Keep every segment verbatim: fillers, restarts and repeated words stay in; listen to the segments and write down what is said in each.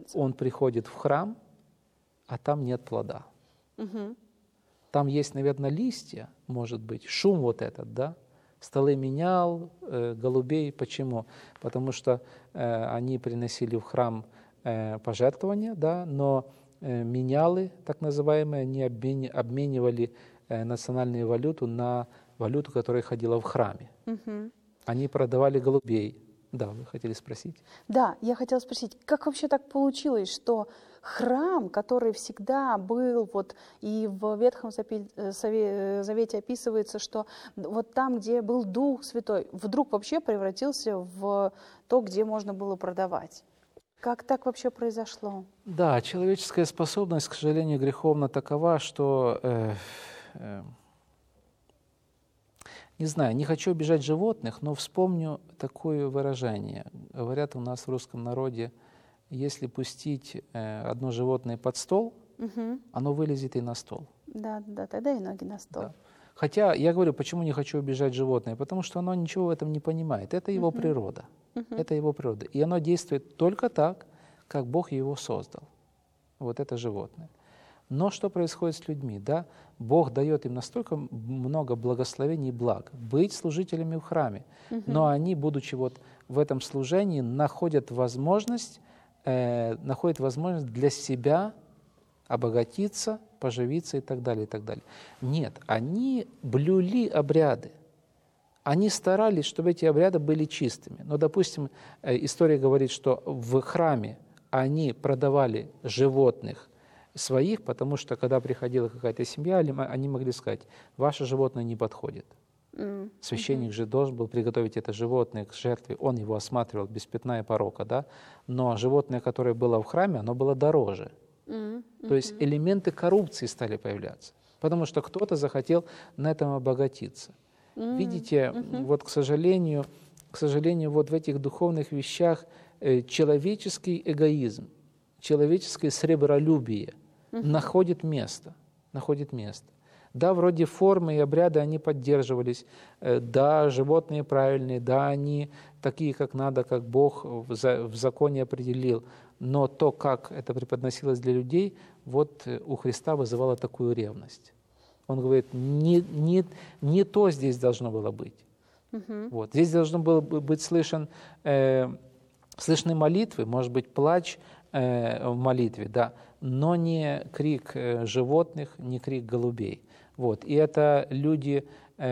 получается? Он приходит в храм, а там нет плода. Угу. Там есть, наверное, листья, может быть, шум вот этот, да? Столы менял, э, голубей. Почему? Потому что э, они приносили в храм э, пожертвования, да, но э, менялы, так называемые, они обмен, обменивали э, национальную валюту на валюту, которая ходила в храме. Угу. Они продавали голубей. Да, вы хотели спросить? Да, я хотела спросить, как вообще так получилось, что храм, который всегда был, вот и в Ветхом Завете описывается, что вот там, где был Дух Святой, вдруг вообще превратился в то, где можно было продавать? Как так вообще произошло? Да, человеческая способность, к сожалению, греховно такова, что... Э, э, Не знаю, не хочу обижать животных, но вспомню такое выражение. Говорят у нас в русском народе, если пустить э, одно животное под стол, Угу. оно вылезет и на стол. Да, да, тогда и ноги на стол. Да. Хотя я говорю, почему не хочу обижать животное, потому что оно ничего в этом не понимает. Это его Мгм. природа. Мгм. Это его природа. И оно действует только так, как Бог его создал. Вот это животное. Но что происходит с людьми? Да? Бог дает им настолько много благословений и благ быть служителями в храме, Мгм. но они, будучи вот в этом служении, находят возможность, э, находят возможность для себя обогатиться, поживиться и так далее, и так далее. Нет, они блюли обряды. Они старались, чтобы эти обряды были чистыми. Но, допустим, э, история говорит, что в храме они продавали животных своих, потому что, когда приходила какая-то семья, они могли сказать, ваше животное не подходит. М. Священник же должен был приготовить это животное к жертве, он его осматривал без пятна и порока, да? Но животное, которое было в храме, оно было дороже. М. То есть элементы коррупции стали появляться, потому что кто-то захотел на этом обогатиться. М. Видите, Мгм. вот, к сожалению, к сожалению, вот в этих духовных вещах э, человеческий эгоизм, человеческое сребролюбие Мгм. находит место, находит место. Да, вроде формы и обряды, они поддерживались, э, да, животные правильные, да, они такие, как надо, как Бог в, за, в законе определил, но то, как это преподносилось для людей, вот э, у Христа вызывало такую ревность. Он говорит, не, не, не то здесь должно было быть. Мгм. Вот. Здесь должно было бы быть слышен, э, слышны молитвы, может быть, плач э, в молитве, да, но не крик э, животных, не крик голубей. Вот. И это люди,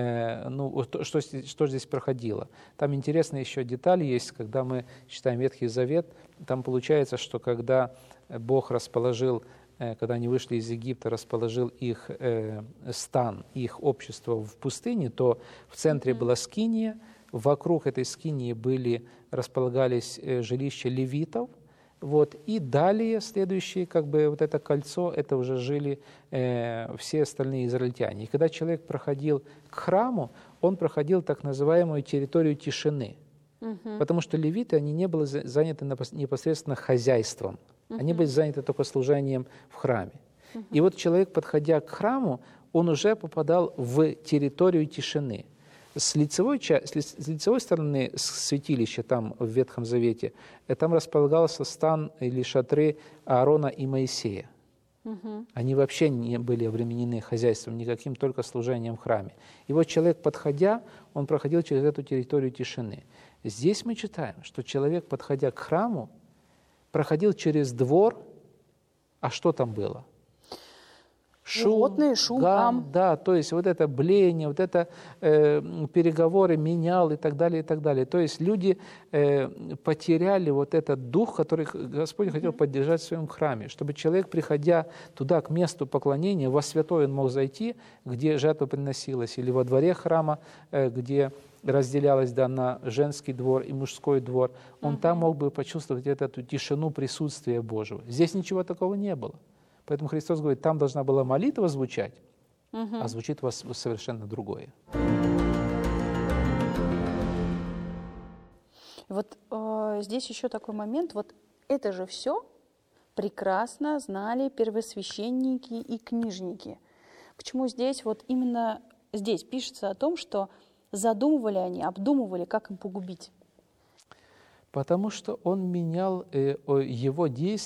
э, ну, что, что, что здесь проходило. Там интересная еще деталь есть, когда мы читаем Ветхий Завет, там получается, что когда Бог расположил, э, когда они вышли из Египта, расположил их э, стан, их общество в пустыне, то в центре Мгм. была скиния, вокруг этой скинии были, располагались э, жилища левитов, вот, и далее следующее, как бы вот это кольцо, это уже жили э, все остальные израильтяне. И когда человек проходил к храму, он проходил так называемую территорию тишины, Мгм. потому что левиты, они не были за- заняты напос- непосредственно хозяйством, они были заняты только служением в храме. И вот человек, подходя к храму, он уже попадал в территорию тишины. С лицевой, ча- с ли- с лицевой стороны святилища, там в Ветхом Завете, э, там располагался стан или шатры Аарона и Моисея. Мгм. Они вообще не были обременены хозяйством никаким, только служением в храме. И вот человек, подходя, он проходил через эту территорию тишины. Здесь мы читаем, что человек, подходя к храму, проходил через двор, а что там было? Животные, шум, гам, гам. да, то есть вот это блеяние, вот это э, переговоры, менял и так далее, и так далее. То есть люди э, потеряли вот этот дух, который Господь хотел поддержать в своем храме, чтобы человек, приходя туда, к месту поклонения, во святой он мог зайти, где жертва приносилась, или во дворе храма, э, где разделялось, да, на женский двор и мужской двор, он там мог бы почувствовать эту тишину присутствия Божьего. Здесь ничего такого не было. Поэтому Христос говорит, там должна была молитва звучать, Мгм. а звучит у вас совершенно другое. Вот э, здесь еще такой момент. Вот это же все прекрасно знали первосвященники и книжники. Почему здесь вот именно здесь пишется о том, что задумывали они, обдумывали, как им погубить? Потому что он менял, э, о- его действия.